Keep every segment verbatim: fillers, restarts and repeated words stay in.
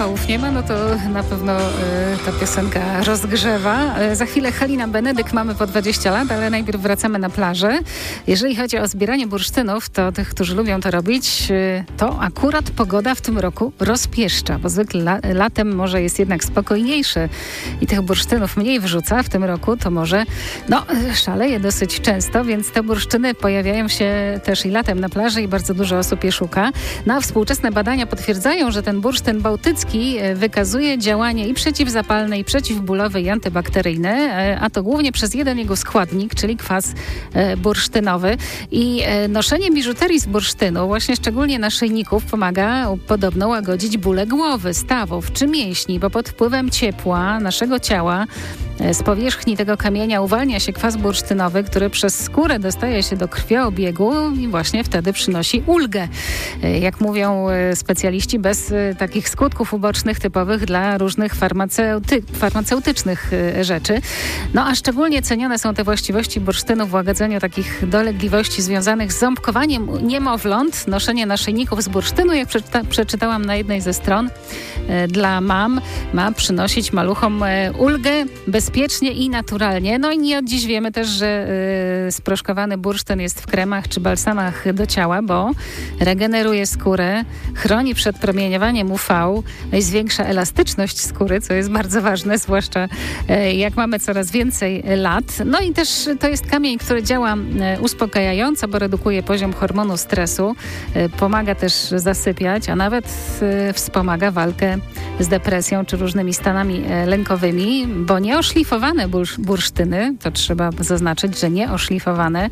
nie ma, no to na pewno y, ta piosenka rozgrzewa. Y, za chwilę Halina Benedyk, mamy po dwadzieścia lat, ale najpierw wracamy na plażę. Jeżeli chodzi o zbieranie bursztynów, to tych, którzy lubią to robić, y, to akurat pogoda w tym roku rozpieszcza, bo zwykle la, latem może jest jednak spokojniejszy i tych bursztynów mniej wrzuca. W tym roku to może no, szaleje dosyć często, więc te bursztyny pojawiają się też i latem na plaży i bardzo dużo osób je szuka. No a współczesne badania potwierdzają, że ten bursztyn bałtycki wykazuje działanie i przeciwzapalne, i przeciwbólowe, i antybakteryjne, a to głównie przez jeden jego składnik, czyli kwas bursztynowy. I noszenie biżuterii z bursztynu, właśnie szczególnie naszyjników, pomaga podobno łagodzić bóle głowy, stawów czy mięśni, bo pod wpływem ciepła naszego ciała z powierzchni tego kamienia uwalnia się kwas bursztynowy, który przez skórę dostaje się do krwiobiegu i właśnie wtedy przynosi ulgę. Jak mówią specjaliści, bez takich skutków ubocznych typowych dla różnych farmaceuty- farmaceutycznych rzeczy. No a szczególnie cenione są te właściwości bursztynu w łagodzeniu takich dolegliwości związanych z ząbkowaniem niemowląt. Noszenie naszyjników z bursztynu, jak przeczyta- przeczytałam na jednej ze stron, dla mam ma przynosić maluchom ulgę bezpiecznie i naturalnie. No i nie od dziś wiemy też, że y, sproszkowany bursztyn jest w kremach czy balsamach do ciała, bo regeneruje skórę, chroni przed promieniowaniem U V, no i zwiększa elastyczność skóry, co jest bardzo ważne, zwłaszcza y, jak mamy coraz więcej lat. No i też to jest kamień, który działa y, uspokajająco, bo redukuje poziom hormonu stresu, y, pomaga też zasypiać, a nawet y, wspomaga walkę z depresją czy różnymi stanami y, lękowymi, bo nie oszlifowane bursz, bursztyny, to trzeba zaznaczyć, że nie oszlifowane,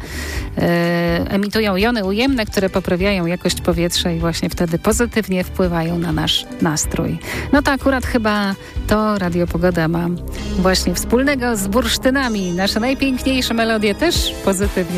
e, emitują jony ujemne, które poprawiają jakość powietrza i właśnie wtedy pozytywnie wpływają na nasz nastrój. No to akurat chyba to Radio Pogoda ma właśnie wspólnego z bursztynami. Nasze najpiękniejsze melodie też pozytywnie